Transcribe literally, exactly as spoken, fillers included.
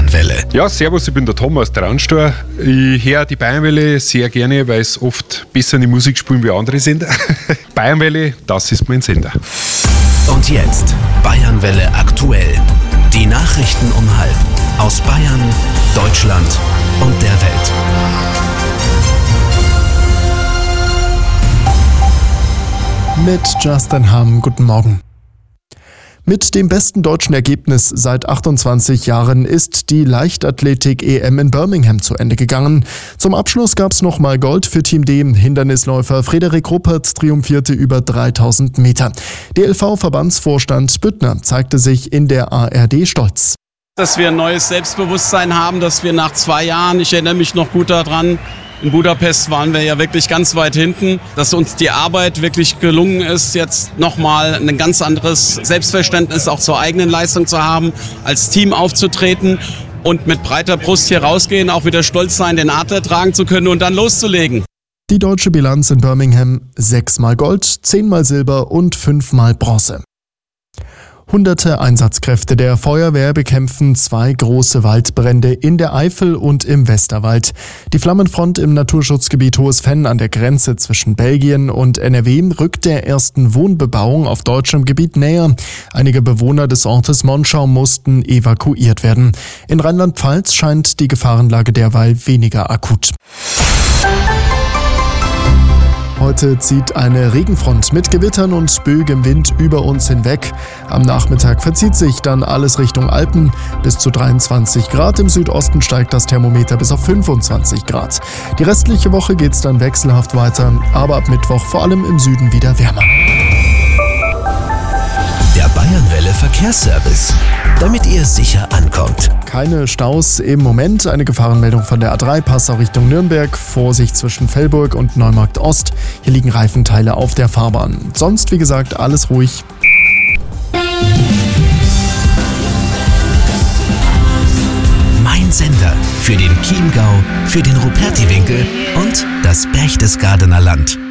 Bayernwelle. Ja, servus, ich bin der Tom aus der Randsteuer. Ich höre die Bayernwelle sehr gerne, weil es oft besser eine Musik spielen wie andere Sender. Bayernwelle, das ist mein Sender. Und jetzt Bayernwelle aktuell. Die Nachrichten um halb aus Bayern, Deutschland und der Welt. Mit Justin Hamm, guten Morgen. Mit dem besten deutschen Ergebnis seit achtundzwanzig Jahren ist die Leichtathletik-E M in Birmingham zu Ende gegangen. Zum Abschluss gab es nochmal Gold für Team D. Hindernisläufer Frederik Ruppert triumphierte über dreitausend Meter. D L V-Verbandsvorstand Büttner zeigte sich in der A R D stolz. Dass wir ein neues Selbstbewusstsein haben, dass wir nach zwei Jahren, ich erinnere mich noch gut daran, in Budapest waren wir ja wirklich ganz weit hinten, dass uns die Arbeit wirklich gelungen ist, jetzt nochmal ein ganz anderes Selbstverständnis auch zur eigenen Leistung zu haben, als Team aufzutreten und mit breiter Brust hier rausgehen, auch wieder stolz sein, den Adler tragen zu können und dann loszulegen. Die deutsche Bilanz in Birmingham: sechsmal Gold, zehnmal Silber und fünfmal Bronze. Hunderte Einsatzkräfte der Feuerwehr bekämpfen zwei große Waldbrände in der Eifel und im Westerwald. Die Flammenfront im Naturschutzgebiet Hohes Venn an der Grenze zwischen Belgien und N R W rückt der ersten Wohnbebauung auf deutschem Gebiet näher. Einige Bewohner des Ortes Monschau mussten evakuiert werden. In Rheinland-Pfalz scheint die Gefahrenlage derweil weniger akut. Heute zieht eine Regenfront mit Gewittern und böigem Wind über uns hinweg. Am Nachmittag verzieht sich dann alles Richtung Alpen. Bis zu dreiundzwanzig Grad. Im Südosten steigt das Thermometer bis auf fünfundzwanzig Grad. Die restliche Woche geht's dann wechselhaft weiter, aber ab Mittwoch vor allem im Süden wieder wärmer. Der Bayernwelle Verkehrsservice, damit ihr sicher ankommt. Keine Staus im Moment. Eine Gefahrenmeldung von der A drei, Passau Richtung Nürnberg. Vorsicht zwischen Fellburg und Neumarkt Ost. Hier liegen Reifenteile auf der Fahrbahn. Sonst, wie gesagt, alles ruhig. Mein Sender für den Chiemgau, für den Rupertiwinkel und das Berchtesgadener Land.